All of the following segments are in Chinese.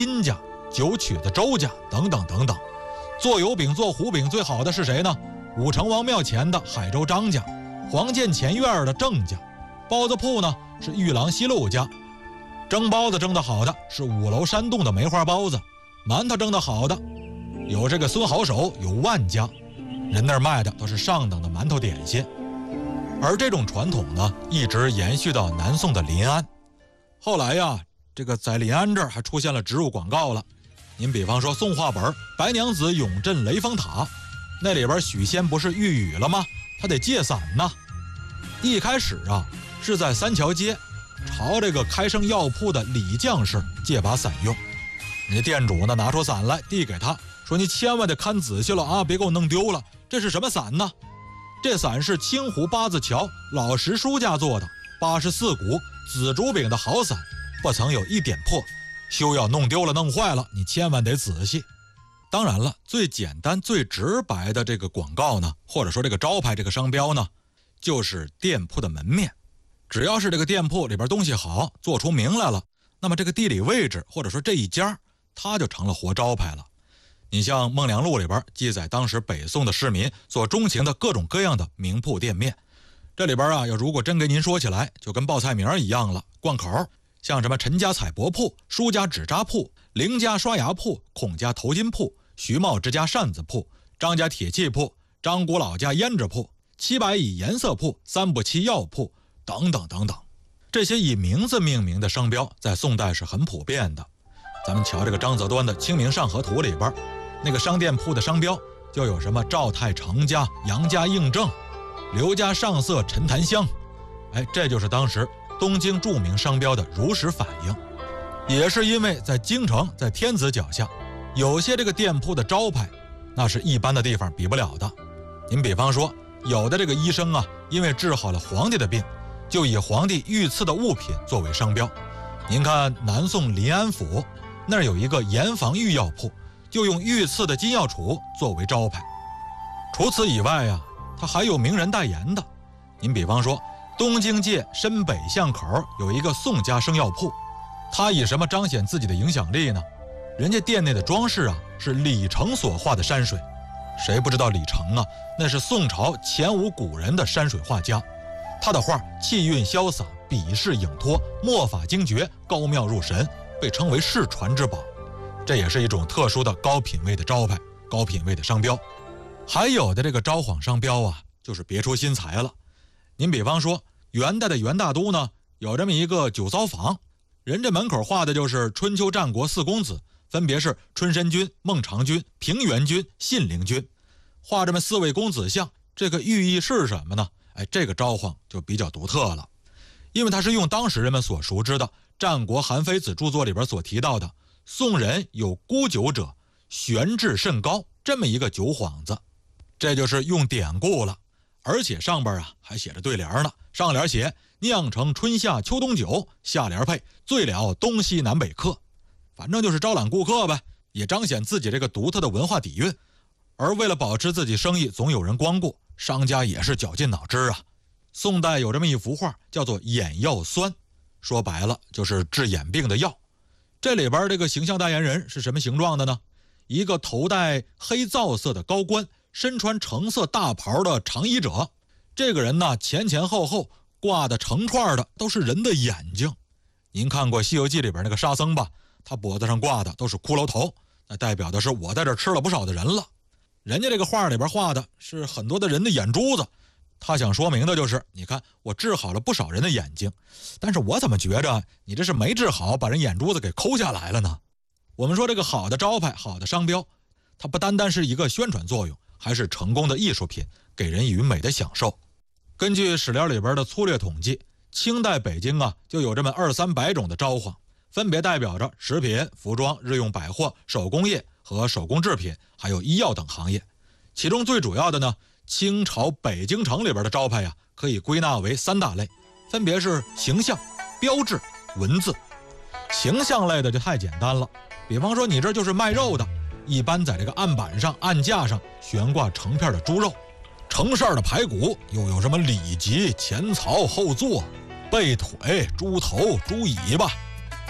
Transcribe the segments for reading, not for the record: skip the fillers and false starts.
殷家、九曲子周家等等等等。做油饼、做糊饼最好的是谁呢？武成王庙前的海州张家，黄建前院的郑家。包子铺呢是玉郎西路家。蒸包子蒸得好的是5楼山洞的梅花包子。馒头蒸得好的有这个孙好手，有万家。人那儿卖的都是上等的馒头点心。而这种传统呢，一直延续到南宋的临安。后来呀，这个在临安这儿还出现了植入广告了。您比方说宋画本《白娘子永镇雷峰塔》，那里边许仙不是御雨了吗？他得借伞呢。一开始啊，是在三桥街朝这个开生药铺的李将士借把伞用。人家店主呢拿出伞来递给他，说你千万得看仔细了啊，别给我弄丢了。这是什么伞呢？这伞是清湖八字桥老石叔家做的84股紫竹柄的好伞，不曾有一点破，休要弄丢了弄坏了，你千万得仔细。当然了，最简单最直白的这个广告呢，或者说这个招牌这个商标呢，就是店铺的门面。只要是这个店铺里边东西好，做出名来了，那么这个地理位置或者说这一家它就成了活招牌了。你像《孟良录》里边记载当时北宋的市民所钟情的各种各样的名铺店面，这里边啊，要如果真给您说起来，就跟报菜名一样了，贯口。像什么陈家彩帛铺、舒家纸扎铺、凌家刷牙铺、孔家头巾铺、徐茂之家扇子铺、张家铁器铺、张古老家胭脂铺、七百蚁颜色铺、三不七药铺等等等等。这些以名字命名的商标在宋代是很普遍的。咱们瞧这个张择端的《清明上河图》里边，那个商店铺的商标就有什么赵太成家、杨家应正、刘家上色陈檀香。这就是当时东京著名商标的如实反映。也是因为在京城，在天子脚下，有些这个店铺的招牌那是一般的地方比不了的。您比方说有的这个医生啊，因为治好了皇帝的病，就以皇帝御赐的物品作为商标。您看南宋临安府那儿有一个盐房御药铺，就用御赐的金药杵作为招牌。除此以外啊，他还有名人代言的。您比方说东京界深北巷口有一个宋家生药铺，他以什么彰显自己的影响力呢？人家店内的装饰啊是李成所画的山水。谁不知道李成啊？那是宋朝前无古人的山水画家。他的画气韵潇洒，笔势颖脱，墨法精绝，高妙入神，被称为世传之宝。这也是一种特殊的高品位的招牌，高品位的商标。还有的这个招晃商标啊，就是别出心裁了。您比方说元代的元大都呢，有这么一个酒糟坊，人这门口画的就是春秋战国4公子，分别是春申君、孟尝君、平原君、信陵君，画这么4位公子像。这个寓意是什么呢？这个招晃就比较独特了，因为它是用当时人们所熟知的战国韩非子著作里边所提到的宋人有沽酒者，玄志甚高这么一个酒幌子。这就是用典故了，而且上边啊还写着对联呢。上联写酿成春夏秋冬酒，下联配醉了东西南北客。反正就是招揽顾客呗，也彰显自己这个独特的文化底蕴。而为了保持自己生意总有人光顾，商家也是绞尽脑汁啊。宋代有这么一幅画叫做眼药酸，说白了就是治眼病的药。这里边这个形象代言人是什么形状的呢？一个头戴黑皂色的高官，身穿橙色大袍的长衣者。这个人呢，前前后后挂的成串的都是人的眼睛。您看过《西游记》里边那个沙僧吧？他脖子上挂的都是骷髅头，那代表的是我在这吃了不少的人了。人家这个画里边画的是很多的人的眼珠子，他想说明的就是，你看我治好了不少人的眼睛，但是我怎么觉着你这是没治好，把人眼珠子给抠下来了呢？我们说这个好的招牌，好的商标，它不单单是一个宣传作用，还是成功的艺术品，给人以美的享受。根据史料里边的粗略统计，清代北京啊就有这么200-300种的招晃，分别代表着食品、服装、日用百货、手工业和手工制品，还有医药等行业。其中最主要的呢，清朝北京城里边的招牌呀，可以归纳为3大类，分别是形象、标志、文字。形象类的就太简单了，比方说你这就是卖肉的，一般在这个案板上、案架上悬挂成片的猪肉，成扇的排骨又有什么里脊、前槽、后座、背腿、猪头、猪尾巴。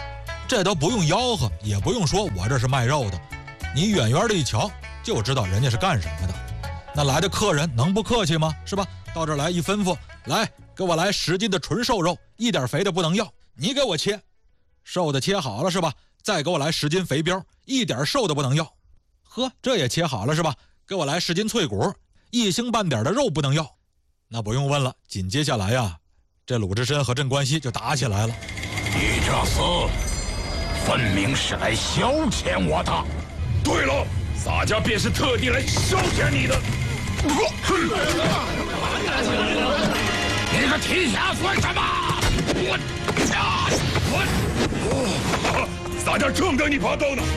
这都不用吆喝，也不用说我这是卖肉的，你远远的一瞧就知道人家是干什么的。那来的客人能不客气吗？是吧？到这儿来一吩咐，来给我来10斤的纯瘦肉，一点肥的不能要，你给我切，瘦的切好了是吧？再给我来10斤肥膘，一点瘦的不能要。呵，这也切好了是吧？给我来10斤脆骨，一星半点的肉不能要。那不用问了，紧接下来呀，这鲁智深和镇关西就打起来了。 你这厮分明是来消遣我的。 对了，洒家便是特地来消遣你的。 你个提辖算什么？ 洒家正等你拔刀呢。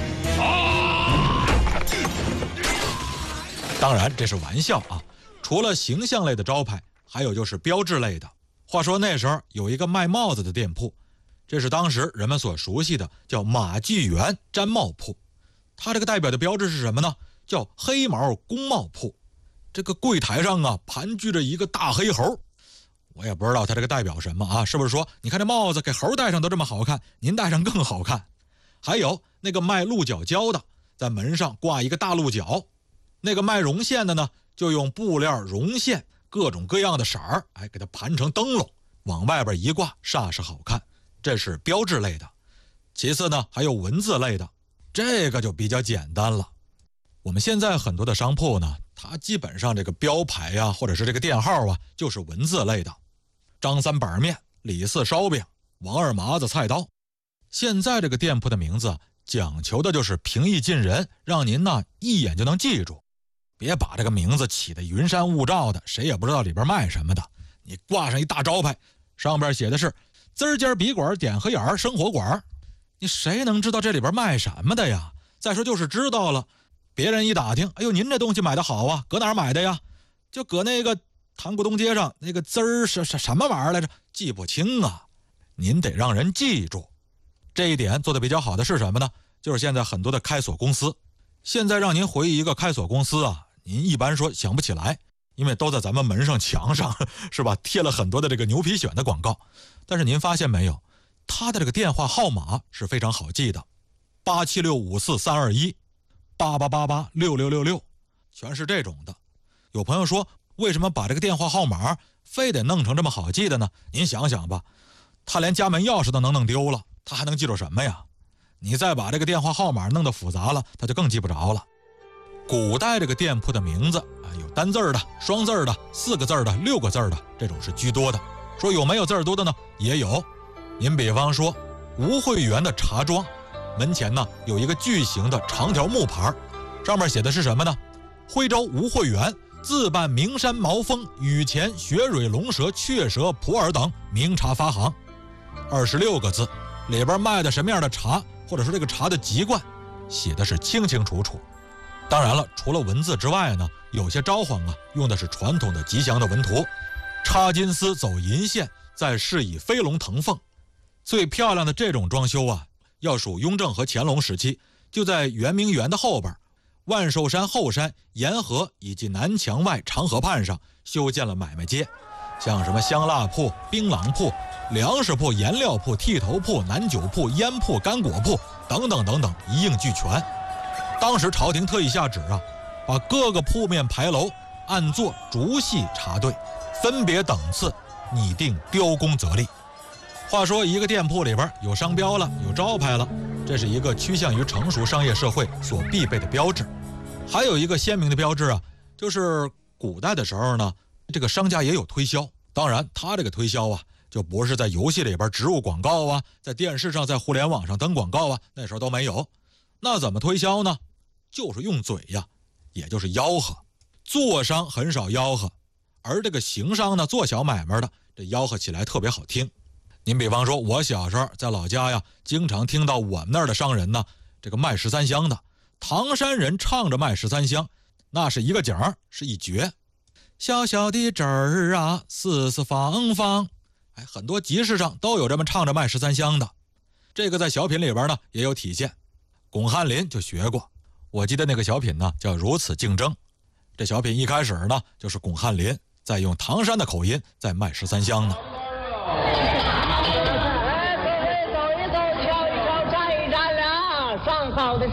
当然这是玩笑啊，除了形象类的招牌，还有就是标志类的。话说那时候有一个卖帽子的店铺，这是当时人们所熟悉的叫马纪元毡帽铺。它这个代表的标志是什么呢？叫黑毛公帽铺。这个柜台上啊盘踞着一个大黑猴，我也不知道它这个代表什么啊，是不是说你看这帽子给猴戴上都这么好看，您戴上更好看？还有那个卖鹿角胶的，在门上挂一个大鹿角，那个卖绒线的呢，就用布料绒线各种各样的色儿，给它盘成灯笼，往外边一挂，煞是好看。这是标志类的。其次呢，还有文字类的，这个就比较简单了。我们现在很多的商铺呢，它基本上这个标牌呀，或者是这个店号啊，就是文字类的。张三板面、李四烧饼、王二麻子菜刀。现在这个店铺的名字讲求的就是平易近人，让您呢一眼就能记住。别把这个名字起得云山雾罩的，谁也不知道里边卖什么的。你挂上一大招牌，上边写的是滋尖笔管点和眼生活馆，你谁能知道这里边卖什么的呀？再说就是知道了，别人一打听，哎呦，您这东西买的好啊，搁哪儿买的呀？就搁那个塘沽东街上那个滋儿是什么玩意儿来着？记不清啊，您得让人记住。这一点做得比较好的是什么呢？就是现在很多的开锁公司，现在让您回忆一个开锁公司啊，您一般说想不起来，因为都在咱们门上墙上是吧，贴了很多的这个牛皮癣的广告。但是您发现没有，他的这个电话号码是非常好记的，87654321 88886666，全是这种的。有朋友说，为什么把这个电话号码非得弄成这么好记的呢？您想想吧，他连家门钥匙都能弄丢了，他还能记住什么呀？你再把这个电话号码弄得复杂了，他就更记不着了。古代这个店铺的名字有单字的、双字的、4个字的、6个字的，这种是居多的。说有没有字多的呢？也有。您比方说吴慧园的茶庄，门前呢有一个巨型的长条木牌，上面写的是什么呢？徽州吴慧园自办名山毛峰、雨前、雪蕊、龙舌、雀舌、普洱等名茶发行，26个字，里边卖的什么样的茶，或者说这个茶的籍贯，写的是清清楚楚。当然了，除了文字之外呢，有些招幌啊用的是传统的吉祥的文图，插金丝走银线，再饰以飞龙腾凤。最漂亮的这种装修啊，要属雍正和乾隆时期，就在圆明园的后边，万寿山后山、沿河以及南墙外长河畔上修建了买卖街，像什么香辣铺、槟榔铺、粮食铺、颜料铺、剃头铺、南酒铺、烟铺、干果铺等等等等，一应俱全。当时朝廷特意下旨啊，把各个铺面牌楼按座逐系查对，分别等次拟定雕工则例。话说一个店铺里边有商标了，有招牌了，这是一个趋向于成熟商业社会所必备的标志。还有一个鲜明的标志啊，就是古代的时候呢，这个商家也有推销。当然他这个推销啊，就不是在游戏里边植入广告啊，在电视上在互联网上登广告啊，那时候都没有。那怎么推销呢？就是用嘴呀，也就是吆喝。做商很少吆喝，而这个行商呢，做小买卖的，这吆喝起来特别好听。您比方说我小时候在老家呀，经常听到我们那儿的商人呢，这个卖13香的，唐山人唱着卖13香，那是一个景儿，是一绝。小小的汁儿啊，四四方方，很多集市上都有这么唱着卖13香的。这个在小品里边呢也有体现，巩汉林就学过。我记得那个小品呢叫《如此竞争》，这小品一开始呢就是巩汉林在用唐山的口音在卖13香呢。 好的